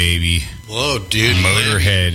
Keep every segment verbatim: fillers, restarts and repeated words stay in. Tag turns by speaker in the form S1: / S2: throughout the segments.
S1: baby.
S2: Whoa, dude.
S1: Motorhead.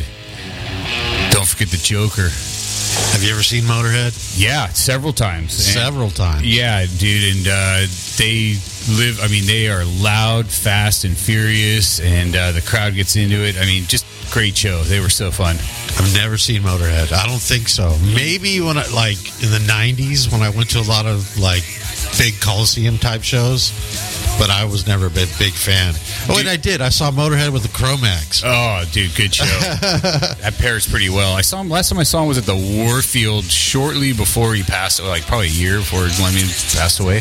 S1: Don't forget the Joker.
S2: Have you ever seen Motorhead?
S1: Yeah, several times.
S2: Several and, times.
S1: Yeah, dude. And uh, they live, I mean, they are loud, fast, and furious, and uh, the crowd gets into it. I mean, just great show. They were so fun.
S2: I've never seen Motorhead. I don't think so. Maybe when I, like, in the nineties, when I went to a lot of, like, big Coliseum type shows, but I was never a big, big fan. Oh, wait, I did. I saw Motorhead with the Cro-Max.
S1: Oh, dude, good show. That pairs pretty well. I saw him, last time I saw him was at the Warfield shortly before he passed, like probably a year before Lemmy passed away.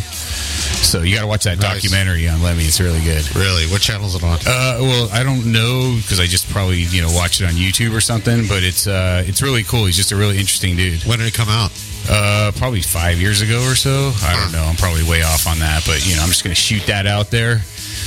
S1: So you got to watch that nice. documentary on Lemmy. It's really good.
S2: Really? What channel is it on?
S1: Uh, well, I don't know because I just probably you know watched it on YouTube or something. But it's uh, it's really cool. He's just a really interesting dude.
S2: When did it come out?
S1: Uh, probably five years ago or so. I don't know. I'm probably way off on that, but you know, I'm just gonna shoot that out there.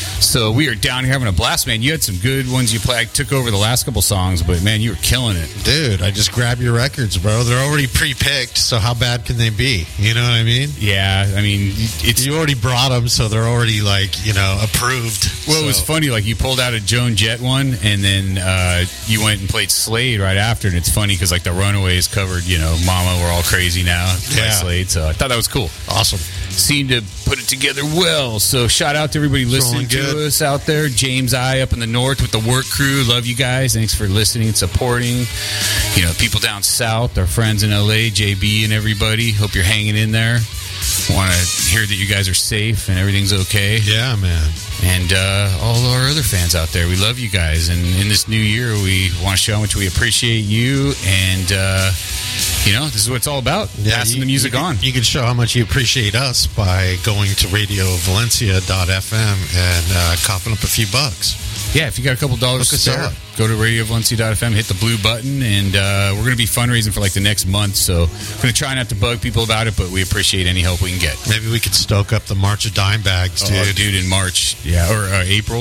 S1: So we are down here having a blast, man. You had some good ones you played. I took over the last couple songs, but man, you were killing it.
S2: Dude, I just grabbed your records, bro. They're already pre-picked, so how bad can they be? You know what I mean?
S1: Yeah, I mean, it's...
S2: You already brought them, so they're already, like, you know, approved.
S1: Well,
S2: so.
S1: It was funny. Like, you pulled out a Joan Jett one, and then uh, you went and played Slade right after, and it's funny because, like, the Runaways covered, you know, Mama, We're All Crazy Now by
S2: yeah.
S1: Slade, so I thought that was cool.
S2: Awesome.
S1: Seemed to put it together well. So shout out to everybody listening to us out there. James I up in the north with the work crew. Love you guys. Thanks for listening and supporting. You know, people down south, our friends in L A, J B and everybody. Hope you're hanging in there. Want to hear that you guys are safe and everything's okay.
S2: Yeah, man.
S1: And uh, all our other fans out there, we love you guys. And in this new year, we want to show how much we appreciate you. And, uh, you know, this is what it's all about.
S2: Yeah,
S1: passing
S2: you,
S1: the music
S2: you,
S1: on.
S2: You can show how much you appreciate us by going to radio valencia dot f m and uh, coughing up a few bucks.
S1: Yeah, if you got a couple dollars to spare, go to radio valencia dot f m, hit the blue button, and uh, we're going to be fundraising for like the next month. So we're going to try not to bug people about it, but we appreciate any help we can get.
S2: Maybe we could stoke up the March of Dime Bags, dude.
S1: Oh, dude, in March. Yeah, or uh, April.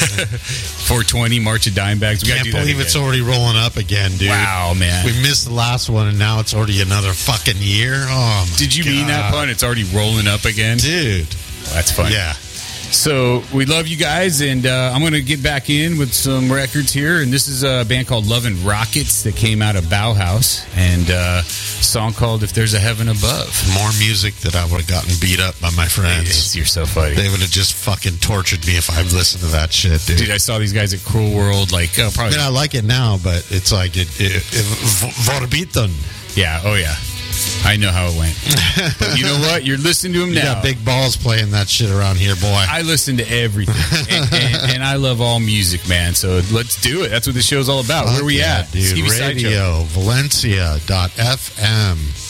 S1: four twenty, March of Dime Bags. We
S2: Can't
S1: do that
S2: believe
S1: again.
S2: It's already rolling up again, dude.
S1: Wow, man.
S2: We missed the last one, and now it's already another fucking year. Oh, my
S1: Did you
S2: God.
S1: mean that pun? It's already rolling up again?
S2: Dude.
S1: Well, that's funny.
S2: Yeah.
S1: So we love you guys, and uh, I'm going to get back in with some records here. And this is a band called Love and Rockets that came out of Bauhaus, and uh, a song called If There's a Heaven Above.
S2: More music that I would have gotten beat up by my friends.
S1: You're so funny.
S2: They would have just fucking tortured me if I'd listened to that shit, dude.
S1: Dude, I saw these guys at Cruel World, like, oh, probably.
S2: I mean, I like it now, but it's like, it, it, it, Vorbieten.
S1: Yeah, oh yeah. I know how it went. But you know what? You're listening to him
S2: you
S1: now.
S2: You got big balls playing that shit around here, boy.
S1: I listen to everything. and, and, and I love all music, man. So let's do it. That's what the show's all about.
S2: Fuck
S1: Where are we
S2: yeah,
S1: at?
S2: dude. radio valencia dot f m